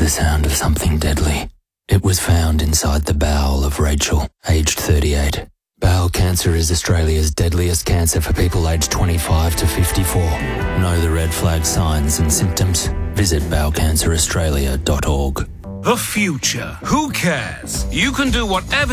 the sound of something deadly. It was found inside the bowel of Rachel, aged 38. Bowel cancer is Australia's deadliest cancer for people aged 25 to 54. Know the red flag signs and symptoms? Visit bowelcanceraustralia.org. The future. Who cares? You can do whatever